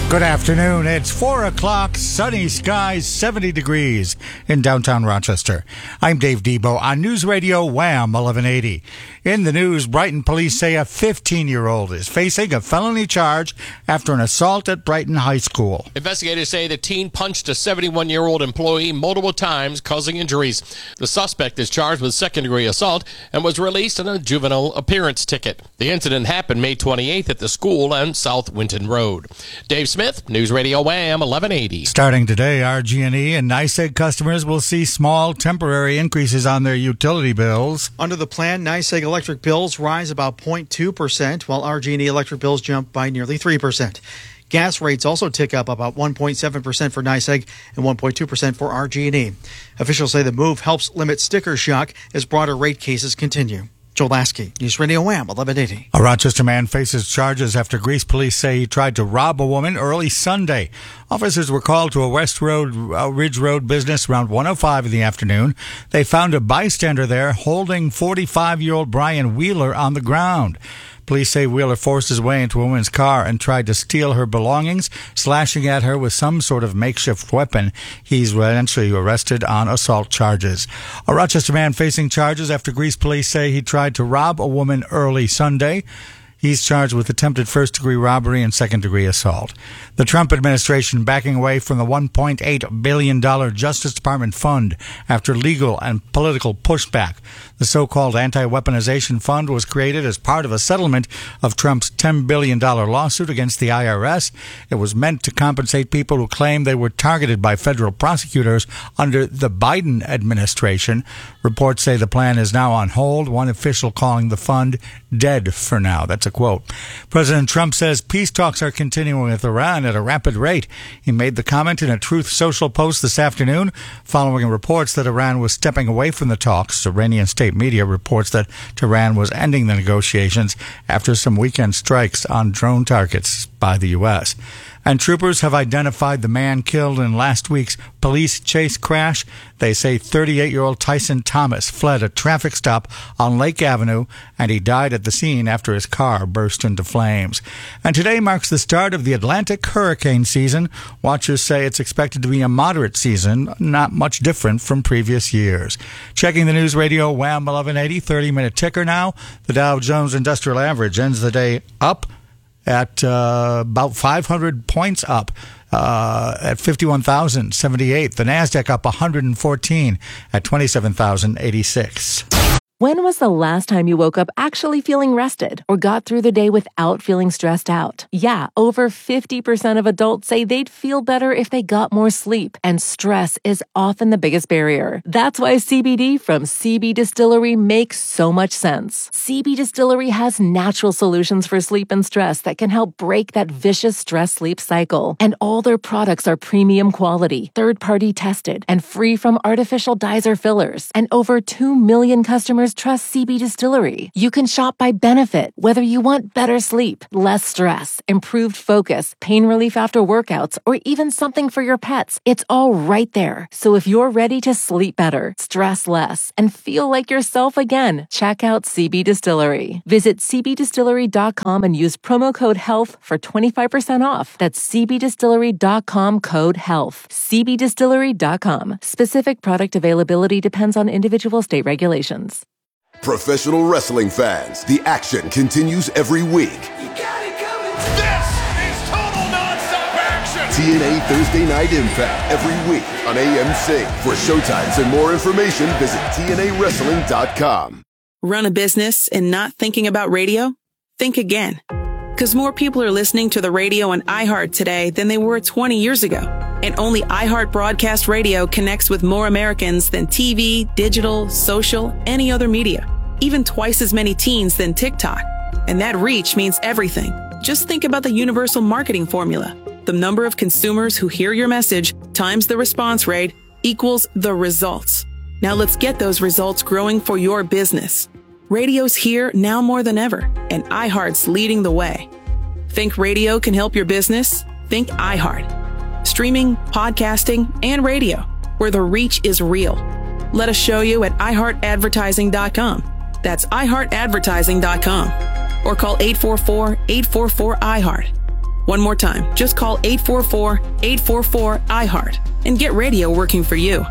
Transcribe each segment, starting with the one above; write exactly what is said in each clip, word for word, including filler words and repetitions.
Good afternoon. It's four o'clock, sunny skies, seventy degrees in downtown Rochester. I'm Dave Debo on News Radio Wham eleven eighty. In the news, Brighton police say a fifteen-year-old is facing a felony charge after an assault at Brighton High School. Investigators say the teen punched a seventy-one-year-old employee multiple times, causing injuries. The suspect is charged with second-degree assault and was released on a juvenile appearance ticket. The incident happened May twenty-eighth at the school on South Winton Road. Dave Smith, News Radio Wham eleven eighty. Starting today, R G and E and NYSEG customers will see small temporary increases on their utility bills. Under the plan, NYSEG electric bills rise about zero point two percent, while R G and E electric bills jump by nearly three percent. Gas rates also tick up about one point seven percent for NYSEG and one point two percent for R G and E. Officials say the move helps limit sticker shock as broader rate cases continue. Joel Lasky, News Radio Wham eleven eighty. A Rochester man faces charges after Greece police say he tried to rob a woman early Sunday. Officers were called to a West Road, uh, Ridge Road business around one oh five in the afternoon. They found a bystander there holding forty-five-year-old Brian Wheeler on the ground. Police say Wheeler forced his way into a woman's car and tried to steal her belongings, slashing at her with some sort of makeshift weapon. He's eventually arrested on assault charges. A Rochester man facing charges after Greece police say he tried to rob a woman early Sunday. He's charged with attempted first-degree robbery and second-degree assault. The Trump administration backing away from the one point eight billion dollars Justice Department fund after legal and political pushback. The so-called anti-weaponization fund was created as part of a settlement of Trump's ten billion dollars lawsuit against the I R S. It was meant to compensate people who claimed they were targeted by federal prosecutors under the Biden administration. Reports say the plan is now on hold, one official calling the fund dead for now. That's a quote. President Trump says peace talks are continuing with Iran at a rapid rate. He made the comment in a Truth Social post this afternoon following reports that Iran was stepping away from the talks. Iranian state media reports that Tehran was ending the negotiations after some weekend strikes on drone targets by the U S. And troopers have identified the man killed in last week's police chase crash. They say thirty-eight-year-old Tyson Thomas fled a traffic stop on Lake Avenue, and he died at the scene after his car burst into flames. And today marks the start of the Atlantic hurricane season. Watchers say it's expected to be a moderate season, not much different from previous years. Checking the News Radio Wham eleven eighty, thirty-minute ticker now. The Dow Jones Industrial Average ends the day up at uh, about five hundred points up uh, at fifty-one thousand seventy-eight. The NASDAQ up one hundred fourteen at twenty-seven thousand eighty-six. When was the last time you woke up actually feeling rested or got through the day without feeling stressed out? Yeah, over fifty percent of adults say they'd feel better if they got more sleep, and stress is often the biggest barrier. That's why C B D from C B Distillery makes so much sense. C B Distillery has natural solutions for sleep and stress that can help break that vicious stress-sleep cycle. And all their products are premium quality, third-party tested, and free from artificial dyes or fillers. And over two million customers trust C B Distillery. You can shop by benefit, whether you want better sleep, less stress, improved focus, pain relief after workouts, or even something for your pets. It's all right there. So if you're ready to sleep better, stress less, and feel like yourself again, check out C B Distillery. Visit c b distillery dot com and use promo code HEALTH for twenty-five percent off. That's c b distillery dot com code HEALTH. c b distillery dot com. Specific product availability depends on individual state regulations. Professional wrestling fans, the action continues every week. You got it coming. This is total nonstop action. T N A Thursday Night Impact every week on A M C. For showtimes and more information, visit T N A wrestling dot com. Run a business and not thinking about radio? Think again. Because more people are listening to the radio on iHeart today than they were twenty years ago. And only iHeart Broadcast Radio connects with more Americans than T V, digital, social, any other media. Even twice as many teens than TikTok. And that reach means everything. Just think about the universal marketing formula. The number of consumers who hear your message times the response rate equals the results. Now let's get those results growing for your business. Radio's here now more than ever, and iHeart's leading the way. Think radio can help your business? Think iHeart. Streaming, podcasting, and radio, where the reach is real. Let us show you at i heart advertising dot com. That's i heart advertising dot com. Or call eight four four, eight four four, I heart. One more time, just call eight four four, eight four four, I heart and get radio working for you.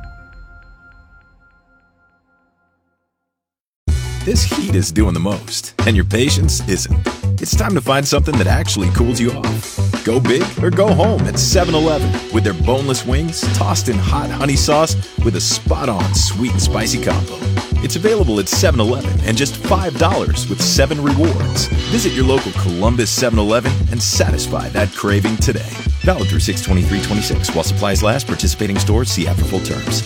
This heat is doing the most, and your patience isn't. It's time to find something that actually cools you off. Go big or go home at seven eleven with their boneless wings tossed in hot honey sauce with a spot-on sweet and spicy combo. It's available at seven eleven and just five dollars with seven rewards. Visit your local Columbus seven eleven and satisfy that craving today. Valid through six twenty-three twenty-six while supplies last. Participating stores, see app for full terms.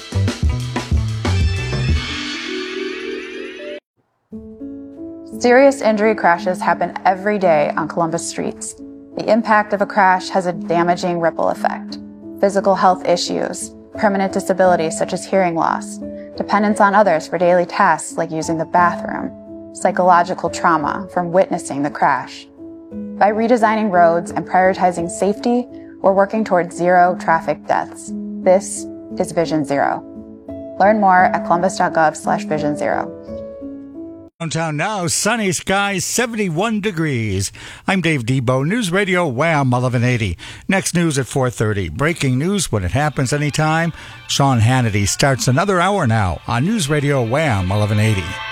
Serious injury crashes happen every day on Columbus streets. The impact of a crash has a damaging ripple effect. Physical health issues, permanent disabilities such as hearing loss, dependence on others for daily tasks like using the bathroom, psychological trauma from witnessing the crash. By redesigning roads and prioritizing safety, we're working towards zero traffic deaths. This is Vision Zero. Learn more at columbus.gov slash vision zero. Downtown now, sunny skies, seventy-one degrees. I'm Dave Debo, News Radio Wham eleven eighty. Next news at four thirty. Breaking news when it happens anytime. Sean Hannity starts another hour now on News Radio Wham eleven eighty.